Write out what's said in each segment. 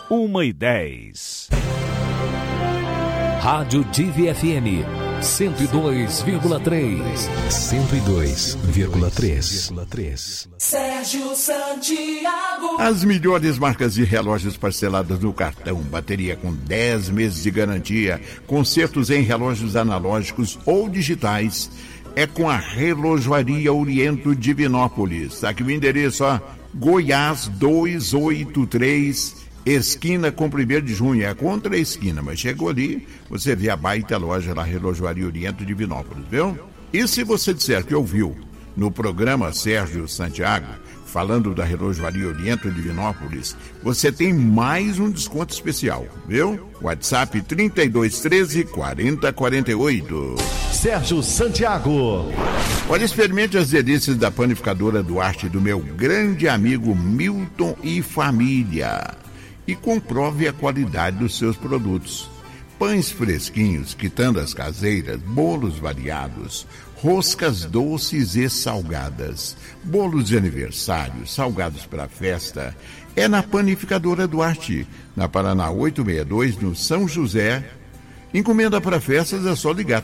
1h10. Rádio Divi FM 102,3. 102,3. Sérgio Santiago. As melhores marcas de relógios parceladas no cartão, bateria com 10 meses de garantia, consertos em relógios analógicos ou digitais, é com a Relojoaria Oriento Divinópolis. Tá aqui o endereço, ó, Goiás 283, esquina com 1º de junho, é contra a esquina, mas chegou ali, você vê a baita loja lá, Relojoaria Oriento Divinópolis, viu? E se você disser que ouviu no programa Sérgio Santiago, falando da Relojoaria Oriento Divinópolis, você tem mais um desconto especial, viu? WhatsApp 3213-4048. Sérgio Santiago. Olha, experimente as delícias da panificadora Duarte do meu grande amigo Milton e família. E comprove a qualidade dos seus produtos. Pães fresquinhos, quitandas caseiras, bolos variados, roscas doces e salgadas, bolos de aniversário, salgados para festa. É na Panificadora Duarte, na Paraná 862, no São José. Encomenda para festas é só ligar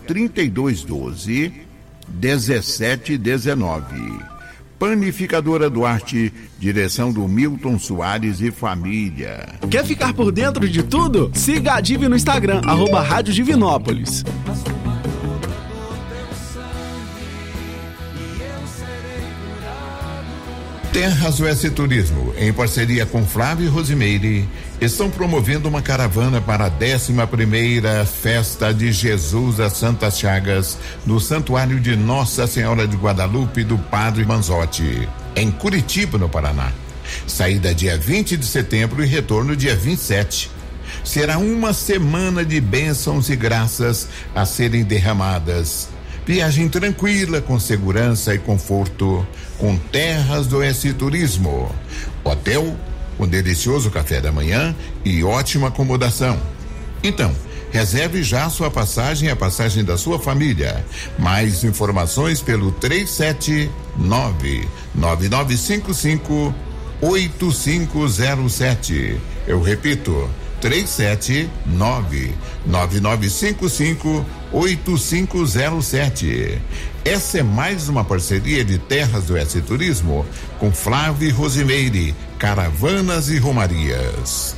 3212-1719. Panificadora Duarte, direção do Milton Soares e família. Quer ficar por dentro de tudo? Siga a Divi no Instagram, @Rádio Divinópolis. Terras Oeste Turismo, em parceria com Flávio e Rosimeire, estão promovendo uma caravana para a 11ª Festa de Jesus das Santas Chagas, no Santuário de Nossa Senhora de Guadalupe do Padre Manzotti, em Curitiba, no Paraná. Saída dia 20 de setembro e retorno dia 27. Será uma semana de bênçãos e graças a serem derramadas. Viagem tranquila, com segurança e conforto, com Terras do Oeste Turismo. Hotel com delicioso café da manhã e ótima acomodação. Então, reserve já a sua passagem e a passagem da sua família. Mais informações pelo 379-9955-8507. Eu repito, 379-9955-8507. Essa é mais uma parceria de Terras do Oeste Turismo com Flávio e Rosimeire, Caravanas e Romarias.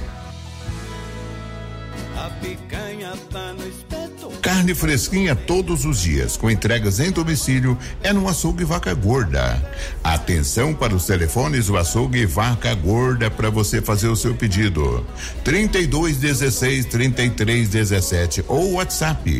A picanha tá no espeto. Carne fresquinha todos os dias, com entregas em domicílio, é no Açougue Vaca Gorda. Atenção para os telefones do Açougue Vaca Gorda para você fazer o seu pedido. 3216-3317 ou WhatsApp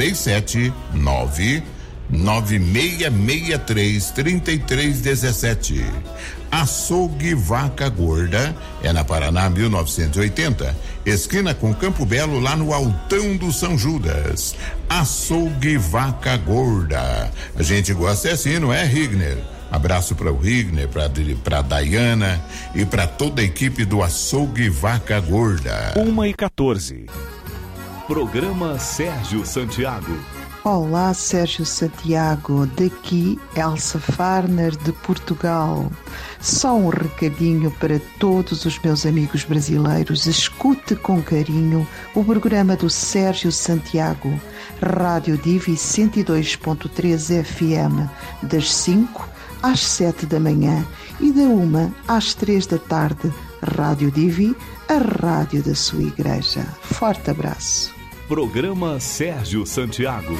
379-9663-3317. Açougue Vaca Gorda é na Paraná 1980, esquina com Campo Belo, lá no Altão do São Judas. Açougue Vaca Gorda. A gente gosta assim, não é, Rigner? Abraço para o Rigner, para Dayana e para toda a equipe do Açougue Vaca Gorda. 1h14. Programa Sérgio Santiago. Olá, Sérgio Santiago, daqui Elsa Farner de Portugal. Só um recadinho para todos os meus amigos brasileiros. Escute com carinho o programa do Sérgio Santiago, Rádio Divi 102.3 FM, das 5 às 7 da manhã e da 1 às 3 da tarde. Rádio Divi, a rádio da sua igreja. Forte abraço. Programa Sérgio Santiago.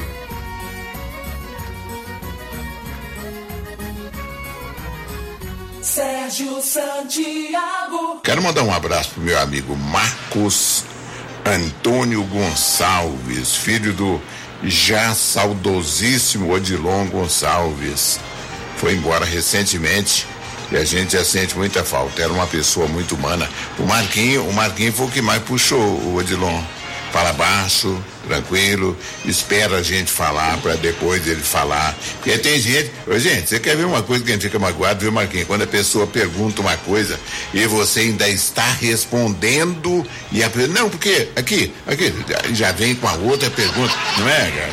Sérgio Santiago. Quero mandar um abraço pro meu amigo Marcos Antônio Gonçalves, filho do já saudosíssimo Odilon Gonçalves. Foi embora recentemente e a gente já sente muita falta. Era uma pessoa muito humana. O Marquinho foi o que mais puxou o Odilon. Fala baixo, tranquilo, espera a gente falar para depois ele falar. Porque tem gente, você quer ver uma coisa que a gente fica magoado, viu, Marquinhos? Quando a pessoa pergunta uma coisa e você ainda está respondendo e a pessoa, não, porque aqui, já vem com a outra pergunta, não é, cara?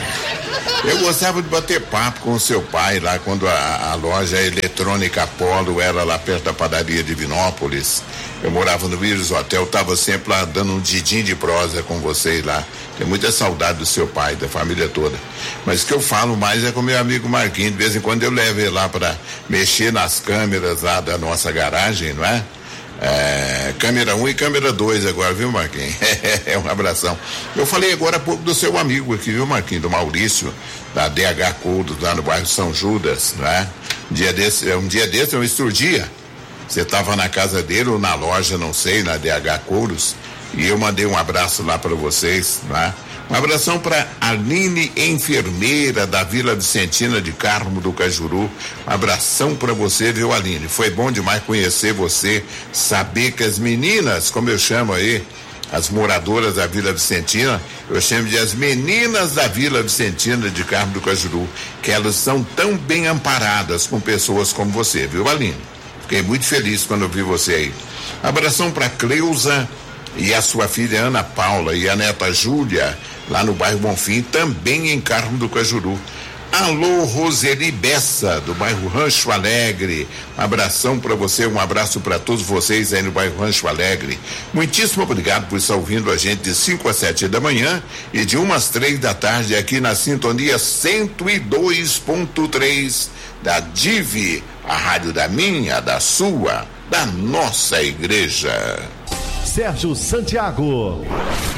Eu gostava de bater papo com o seu pai lá quando a loja eletrônica Apollo era lá perto da padaria de Divinópolis. Eu morava no Iris Hotel, tava sempre lá dando um didim de prosa com vocês lá. Tenho muita saudade do seu pai, da família toda. Mas o que eu falo mais é com meu amigo Marquinhos. De vez em quando eu levo ele lá para mexer nas câmeras lá da nossa garagem, não é? Câmera 1 e câmera 2 agora, viu, Marquinhos? Um abração. Eu falei agora há pouco do seu amigo aqui, viu, Marquinhos? Do Maurício, da DH Couros, lá no bairro São Judas, né? Um dia desse, eu extrudia. Você estava na casa dele ou na loja, não sei, na DH Couros, e eu mandei um abraço lá para vocês, né? Um abração para Aline, enfermeira da Vila Vicentina de Carmo do Cajuru. Um abração para você, viu, Aline? Foi bom demais conhecer você, saber que as meninas, como eu chamo aí, as moradoras da Vila Vicentina, eu chamo de as meninas da Vila Vicentina de Carmo do Cajuru, que elas são tão bem amparadas com pessoas como você, viu, Aline? Fiquei muito feliz quando eu vi você aí. Abração para Cleusa e a sua filha Ana Paula e a neta Júlia, lá no bairro Bonfim, também em Carmo do Cajuru. Alô, Roseli Bessa, do bairro Rancho Alegre. Um abração para você, um abraço para todos vocês aí no bairro Rancho Alegre. Muitíssimo obrigado por estar ouvindo a gente de 5 às 7 da manhã e de 1 às 3 da tarde aqui na sintonia 102.3 da DIV, a rádio da minha, da sua, da nossa igreja. Sérgio Santiago.